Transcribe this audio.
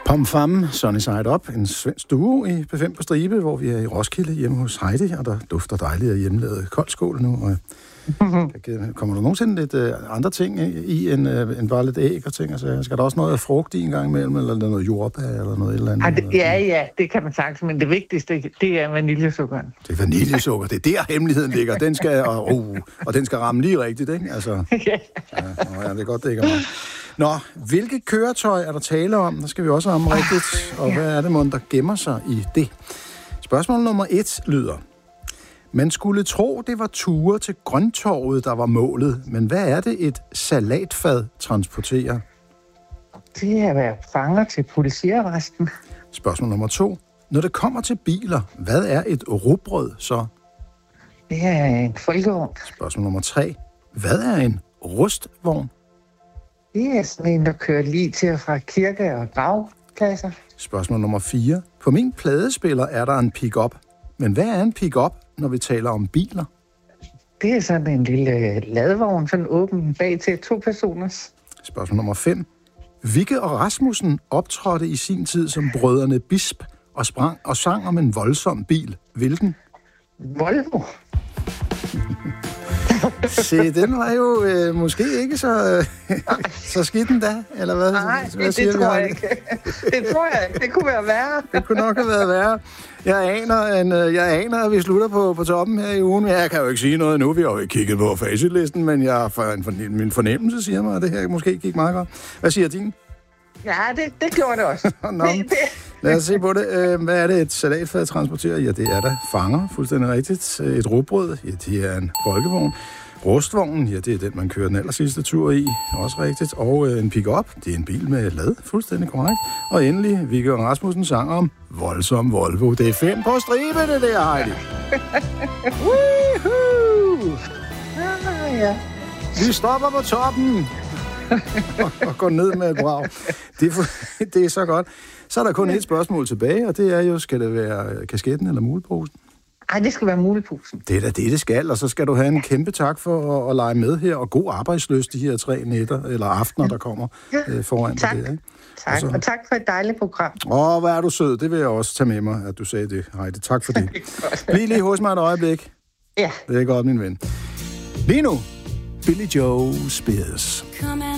Pom Fam, Sunny Side Up, en svensk duo i P5 på Stribe, hvor vi er i Roskilde hjemme hos Heidi, og der dufter dejligt af hjemmelavet koldskål nu. Og kommer der nogensinde lidt andre ting i end bare lidt æg og ting? Altså, skal der også noget af frugt i en gang imellem, eller noget jordbær eller noget eller andet? Ja, det kan man sagtens, men det vigtigste, det er vaniljesukkeren. Det er vaniljesukker, det er der hemmeligheden ligger. Den skal, og den skal ramme lige rigtigt, ikke? Altså, ja, det er godt, det ikke er meget. Nå, hvilke køretøj er der tale om? Der skal vi også ramme rigtigt. Og hvad er det, der gemmer sig i det? Spørgsmål nummer 1 lyder: man skulle tro, det var ture til Grøntorvet, der var målet. Men hvad er det, et salatfad transporterer? Det er at være fanger til politiarresten. Spørgsmål nummer 2. Når det kommer til biler, hvad er et rugbrød så? Det er en folkevogn. Spørgsmål nummer 3. Hvad er en rustvogn? Det er sådan en, der kører lige til og fra kirke- og gravpladser. Spørgsmål nummer 4. På min pladespiller er der en pick-up. Men hvad er en pick-up, når vi taler om biler? Det er sådan en lille ladvogn, sådan åben bag til 2 personers. Spørgsmål nummer 5. Vigge og Rasmussen optrådte i sin tid som brødrene Bisp og sang om en voldsom bil. Hvilken? Volvo. Se, den var jo måske ikke så skidt da, eller hvad? Nej, hvad det tror jeg ikke. Det tror jeg ikke. Det kunne være værre. Det kunne nok have været værre. Jeg aner, at vi slutter på toppen her i ugen. Jeg kan jo ikke sige noget nu. Vi har jo ikke kigget på facitlisten, men min fornemmelse siger mig, at det her måske gik meget godt. Hvad siger din? Ja, det gjorde det også. Nå, lad os se på det. Hvad er det, et salatfad transporterer? Ja, det er der fanger, fuldstændig rigtigt. Et rugbrød, ja, det er en folkevogn. Rustvognen, ja, det er den, man kører den allersidste tur i, også rigtigt. Og en pick-up, det er en bil med lad, fuldstændig korrekt. Og endelig, Viggo og Rasmussen sang om voldsom Volvo. Det er 5 på stribe, det der, Heidi. Woohoo! Ja. Vi stopper på toppen og går ned med et brag. Det er så godt. Så er der kun et spørgsmål tilbage, og det er jo, skal det være kasketten eller muleposen? Ej, det skal være muleposen. Det er da det skal, og så skal du have en kæmpe tak for at lege med her, og god arbejdslyst de her 3 nætter, eller aftener, der kommer foran tak. dig. Ikke? Tak, og tak for et dejligt program. Hvor er du sød, det vil jeg også tage med mig, at du sagde det, Heidi. Tak for det. Bliv lige hos mig et øjeblik. Ja. Det er godt, min ven. Lige nu, Billy Joe Spears.